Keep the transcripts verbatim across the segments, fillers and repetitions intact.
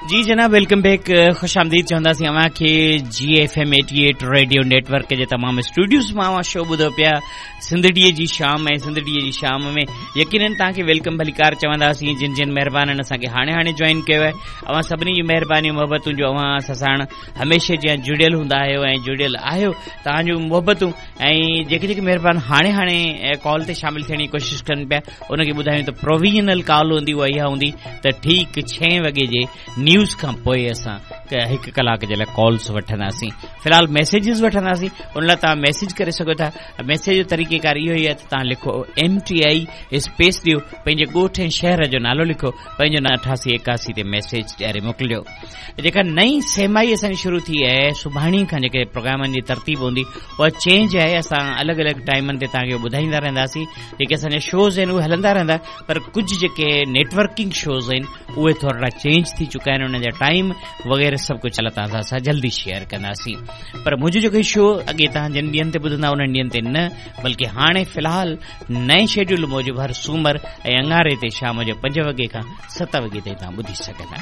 जी जनाब, welcome back, खुश आमदीद चवंदासीं अवां खे जी F M eighty at radio network जे तमाम स्टूडियोज़ मां अवां शो ॿुधो पिया सिंधड़ीअ जी शाम ऐं सिंधड़ीअ जी शाम में यकीनन तव्हांखे वेलकम भलीकार चवंदासीं जिन जिन महिरबाननि असांखे हाणे हाणे जॉइन कयो आहे। अवां सभिनी जी महिरबानी मोहबतूं जो अवां असां साण हमेशह जीअं जुड़ियल हूंदा आहियो ऐं जुड़ियल आहियो, तव्हांजूं मोहबतूं ऐं जेके जेके महिरबान हाणे हाणे कॉल ते शामिल थियण जी कोशिशि कनि पिया उनखे ॿुधायूं त प्रोविजनल कॉल हूंदी उहा इहा हूंदी त ठीकु छहें वॻे जे न्यूज़ खां पोइ असां हिकु कलाक जे लाइ कॉल्स वठंदासीं। फ़िलहाल मैसेजिस वठंदासीं, उन लाइ तव्हां मैसेज करे सघो था। मैसेज जो तरीक़ेकार इहो ई आहे त तव्हां लिखो एम टी आई स्पेस ॾियो, पंहिंजे ॻोठ ऐं शहर जो नालो लिखो, पंहिंजो न अठासी एकासी ते मैसेज ॾियारे मोकिलियो। जेका नई सेमाई असांजी शुरू थी आहे सुभाणे खां, जेके प्रोग्रामनि जी तरतीब हूंदी उहा चेंज आहे। असां अलॻि अलॻि टाइमनि ते तव्हांखे ॿुधाईंदा रहंदासीं। जेके असांजा शोज़ आहिनि उहे हलंदा रहंदा, पर कुझु जेके नेटवर्किंग शोज़ आहिनि उहे थोरा चेंज थी चुका आहिनि, उन जा टाइम वग़ैरह सभु कुझु अलाह ताला सां जल्दी शेयर कंदासीं। पर मुंहिंजो जेको शो अॻे तव्हां जिन ॾींहंनि ते ॿुधंदा उन्हनि ॾींहंनि ते न, बल्कि हाणे फ़िलहाल नए शेड्यूल मूजिबि हर सूमर ऐं अंगारे ते शाम जो पंज वॻे खां सत वॻे ताईं तव्हां ॿुधी सघंदा।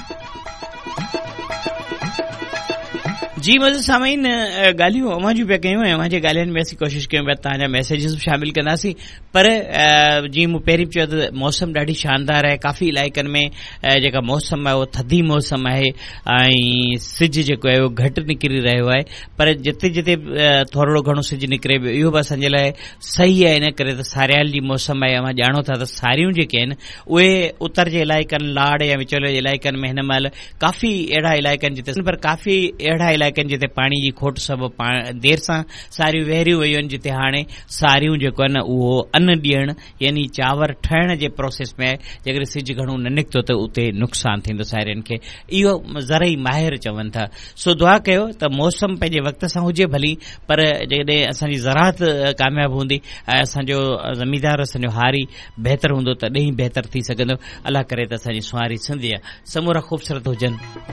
जी मुंहिंजे साम्हूं ॻाल्हियूं अवां जूं पिया कयूं ऐं अवां जे ॻाल्हियुनि में असीं कोशिशि कयूं पिया तव्हांजा मैसेजिस बि शामिल कंदासीं। पर जीअं मूं पहिरीं चयो त मौसम ॾाढी शानदार आहे। काफ़ी इलाइक़नि में जेका मौसम आहे उहो थधी मौसम आहे ऐं सिज जेको आहे उहो घटि निकिरी रहियो आहे। पर जिते जिते थोरो घणो सिज निकिरे पियो इहो बि असांजे लाइ सही आहे। इन करे त सारियाल जी मौसम आहे। अवां ॼाणो था त सारियूं जेके आहिनि उहे उतर जे इलाइक़नि, लाड़ या विचोले जे इलाइक़नि में हिन महिल काफ़ी अहिड़ा इलाइक़नि जिते, पर काफ़ी अहिड़ा इलाइक़नि जिते पाणी जी खोट सबबु देर सां सारियूं वहिरियूं वयूं आहिनि, जिते हाणे सारियूं जेको आहे न उहो अन्न ॾियण यानी चांवर ठहण जे प्रोसेस में आहे। जेकर सिज घणो न निकितो त उते नुक़सानु थींदो सारियुनि खे, इहो ज़रई माहिर चवनि था। सो दुआ कयो त मौसम पंहिंजे वक़्त सां हुजे भली, पर जॾहिं असांजी ज़राअत कामयाबु हूंदी ऐं असांजो ज़मीदार असांजो हारी बहितर हूंदो त ॾेही बहितर थी सघंदो। अलाह करे त असांजी सुवारी सिंध जा समूरा ख़ूबसूरत हुजनि।